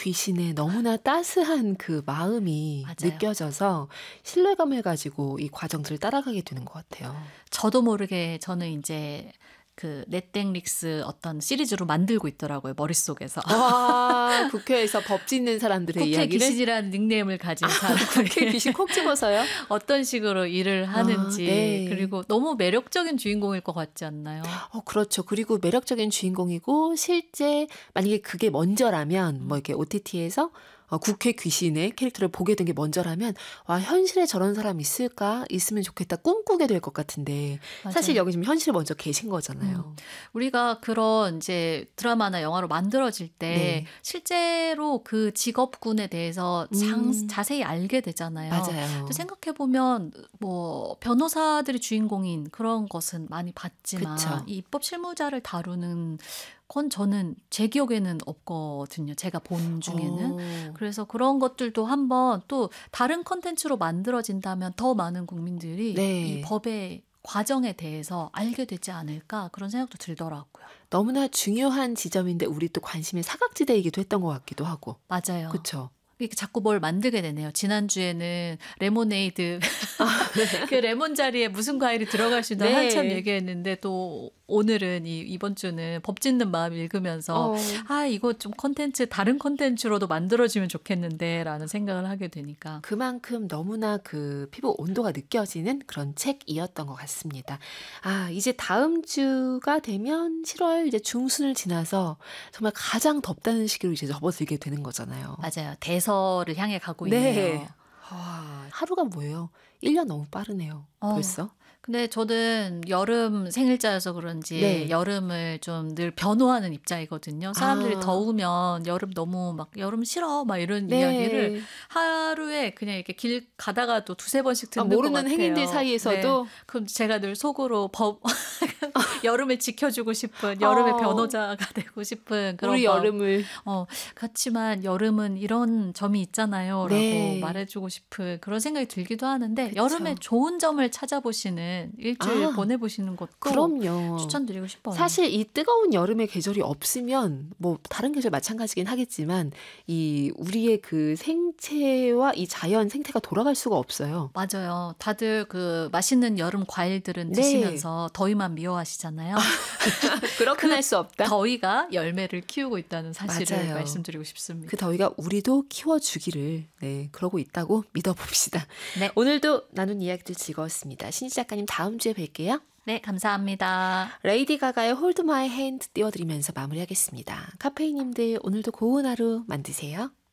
귀신의 너무나 따스한 그 마음이 맞아요. 느껴져서 신뢰감을 가지고 이 과정들을 따라가게 되는 것 같아요. 저도 모르게 저는 이제 그 넷땡릭스 어떤 시리즈로 만들고 있더라고요. 머릿속에서. 와, 국회에서 법 짓는 사람들의 국회 이야기를. 귀신이라는 닉네임을 가진 사람이 국회 귀신 콕 집어서요? 어떤 식으로 일을 하는지 네. 그리고 너무 매력적인 주인공일 것 같지 않나요? 그렇죠. 그리고 매력적인 주인공이고 실제 만약에 그게 먼저라면 뭐 이렇게 OTT에서 국회 귀신의 캐릭터를 보게 된 게 먼저라면 와, 현실에 저런 사람 있을까? 있으면 좋겠다. 꿈꾸게 될 것 같은데 맞아요. 사실 여기 지금 현실에 먼저 계신 거잖아요. 우리가 그런 이제 드라마나 영화로 만들어질 때 네. 실제로 그 직업군에 대해서 자세히 알게 되잖아요. 맞아요. 또 생각해보면 뭐 변호사들이 주인공인 그런 것은 많이 봤지만 그쵸. 이 입법 실무자를 다루는 건 저는 제 기억에는 없거든요. 제가 본 중에는. 그래서 그런 것들도 한번 또 다른 컨텐츠로 만들어진다면 더 많은 국민들이 네. 이 법의 과정에 대해서 알게 되지 않을까 그런 생각도 들더라고요. 너무나 중요한 지점인데 우리 또 관심의 사각지대이기도 했던 것 같기도 하고. 맞아요. 그렇죠. 이렇게 자꾸 뭘 만들게 되네요. 지난주에는 레모네이드 그 레몬 자리에 무슨 과일이 들어갈 수 있나 네. 한참 얘기했는데 또 오늘은 이번 주는 법 짓는 마음 읽으면서 이거 좀 다른 컨텐츠로도 만들어지면 좋겠는데 라는 생각을 하게 되니까 그만큼 너무나 그 피부 온도가 느껴지는 그런 책이었던 것 같습니다. 이제 다음 주가 되면 7월 이제 중순을 지나서 정말 가장 덥다는 시기로 이제 접어들게 되는 거잖아요. 맞아요. 대서를 향해 가고 네. 있네요. 하루가 뭐예요? 1년 너무 빠르네요. 벌써. 근데 저는 여름 생일자여서 그런지 네. 여름을 좀 늘 변호하는 입장이거든요. 사람들이 더우면 여름 너무 막 여름 싫어 막 이런 네. 이야기를 하루에 그냥 이렇게 길 가다가도 두세 번씩 듣는 것 모르는 같아요. 행인들 사이에서도. 네. 그럼 제가 늘 속으로 여름을 지켜주고 싶은 여름의 변호자가 되고 싶은 그런 우리 마음. 여름을. 그렇지만 여름은 이런 점이 있잖아요. 네. 라고 말해주고 싶은 그런 생각이 들기도 하는데 그쵸. 여름에 좋은 점을 찾아보시는 일주일 보내보시는 것도 그럼요. 추천드리고 싶어요. 사실 이 뜨거운 여름의 계절이 없으면 뭐 다른 계절 마찬가지긴 하겠지만 이 우리의 그 생체와 이 자연 생태가 돌아갈 수가 없어요. 맞아요. 다들 그 맛있는 여름 과일들은 네. 드시면서 더위만 미워하시잖아요. 그렇게 할 수 없다. 더위가 열매를 키우고 있다는 사실을 맞아요. 말씀드리고 싶습니다. 그 더위가 우리도 키워주기를 그러고 있다고 믿어봅시다. 네. 오늘도 나눈 이야기들 즐거웠습니다. 신지 작가님 다음 주에 뵐게요. 네, 감사합니다. 레이디 가가의 홀드 마이 핸드 띄워드리면서 마무리하겠습니다. 카페인님들 오늘도 고운 하루 만드세요.